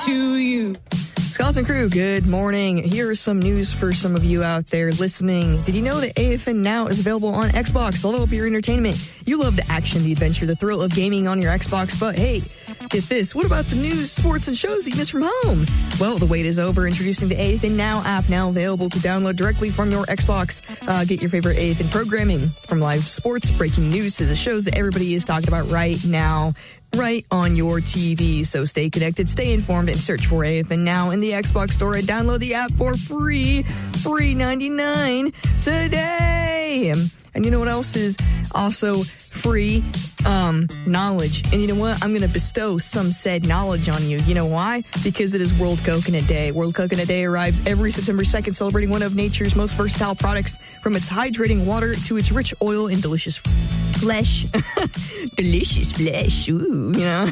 to you. Skeleton Crew, good morning. Here is some news for some of you out there listening. Did you know that AFN Now is available on Xbox? Level up your entertainment. You love the action, the adventure, the thrill of gaming on your Xbox, but hey, get this. What about the news, sports, and shows that you miss from home? Well, the wait is over. Introducing the AFN Now app, now available to download directly from your Xbox. Get your favorite AFN programming, from live sports, breaking news, to the shows that everybody is talking about right now, right on your TV. So stay connected, stay informed, and search for AFN Now in the Xbox Store and download the app for free $99 today. And you know what else is also free? Knowledge. And you know what? I'm going to bestow some said knowledge on you. You know why? Because it is World Coconut Day. World Coconut Day arrives every September 2nd, celebrating one of nature's most versatile products, from its hydrating water to its rich oil and delicious flesh. Delicious flesh. Ooh, you know.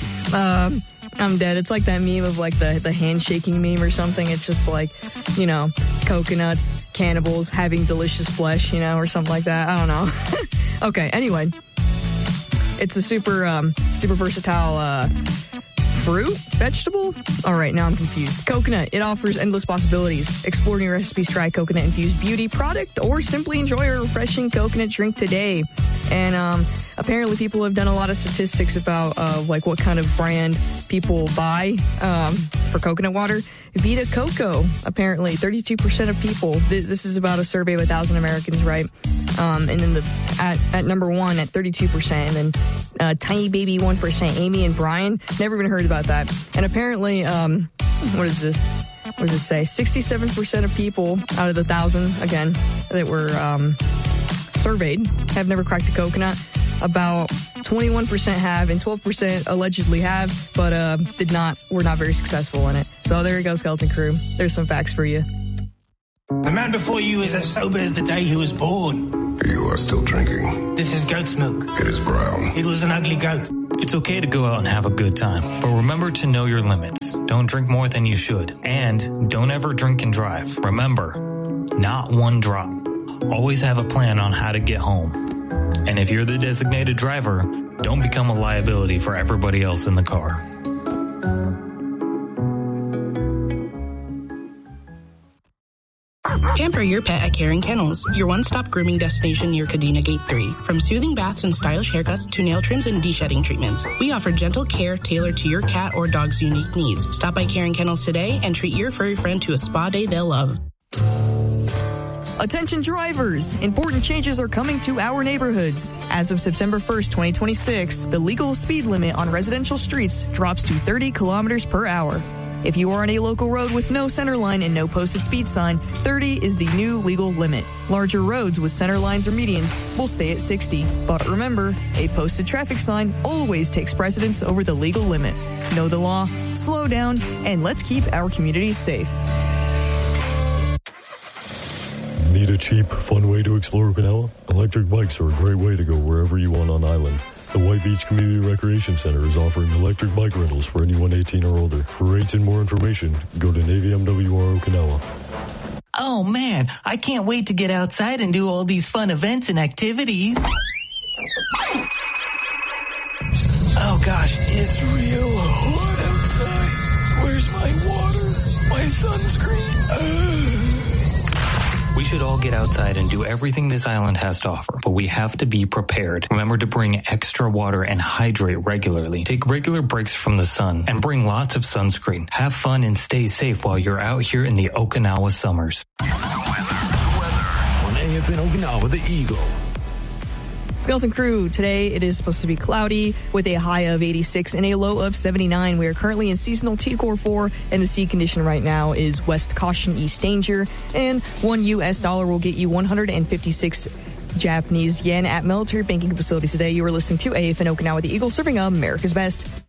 I'm dead. It's like that meme of like the handshaking meme or something. It's just like, you know, coconuts, cannibals having delicious flesh, you know, or something like that. I don't know. Okay, anyway. It's a super versatile fruit, vegetable? All right, now I'm confused. Coconut, it offers endless possibilities. Explore new recipes, try coconut-infused beauty product, or simply enjoy a refreshing coconut drink today. And apparently people have done a lot of statistics about like what kind of brand people buy for coconut water. Vita Coco, apparently 32% of people. This is about a survey of 1,000 Americans, right? And then at number one at 32%, and then Tiny Baby 1%, Amy and Brian. Never even heard about that. And apparently, what is this? What does it say? 67% of people out of the 1,000, again, that were surveyed have never cracked a coconut. About 21% have, and 12% allegedly have, but were not very successful in it. So there you go, Skeleton Crew. There's some facts for you. The man before you is as sober as the day he was born. You are still drinking. This is goat's milk. It is brown. It was an ugly goat. It's okay to go out and have a good time, but remember to know your limits. Don't drink more than you should, and don't ever drink and drive. Remember, not one drop. Always have a plan on how to get home. And if you're the designated driver, don't become a liability for everybody else in the car. Pamper your pet at Caring Kennels, your one-stop grooming destination near Kadena Gate 3. From soothing baths and stylish haircuts to nail trims and de-shedding treatments, we offer gentle care tailored to your cat or dog's unique needs. Stop by Caring Kennels today and treat your furry friend to a spa day they'll love. Attention drivers! Important changes are coming to our neighborhoods. As of September 1st, 2026, the legal speed limit on residential streets drops to 30 kilometers per hour. If you are on a local road with no center line and no posted speed sign, 30 is the new legal limit. Larger roads with center lines or medians will stay at 60. But remember, a posted traffic sign always takes precedence over the legal limit. Know the law, slow down, and let's keep our communities safe. Need a cheap, fun way to explore Okinawa? Electric bikes are a great way to go wherever you want on island. The White Beach Community Recreation Center is offering electric bike rentals for anyone 18 or older. For rates and more information, go to Navy MWR Okinawa. Oh man, I can't wait to get outside and do all these fun events and activities. Oh gosh, it's real hot outside. Where's my water? My sunscreen? We should all get outside and do everything this island has to offer, but we have to be prepared. Remember to bring extra water and hydrate regularly. Take regular breaks from the sun and bring lots of sunscreen. Have fun and stay safe while you're out here in the Okinawa summers. The weather on AFN Okinawa, the Eagle. Skeleton Crew, today it is supposed to be cloudy with a high of 86 and a low of 79. We are currently in seasonal T-Core 4, and the sea condition right now is west caution, east danger. And $1 US will get you 156 Japanese yen at military banking facilities today. You are listening to AFN Okinawa, the Eagle, serving America's best.